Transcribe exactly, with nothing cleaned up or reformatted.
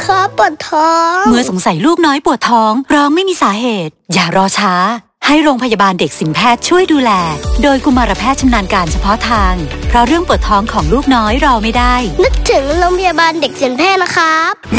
ครับปวดท้องเมื่อสงสัยลูกน้อยปวดท้องร้องไม่มีสาเหตุอย่ารอช้าให้โรงพยาบาลเด็กสินแพทย์ช่วยดูแลโดยกุมารแพทย์ชำนาญการเฉพาะทางเพราะเรื่องปวดท้องของลูกน้อยรอไม่ได้นึกถึงโรงพยาบาลเด็กสินแพทย์นะครับ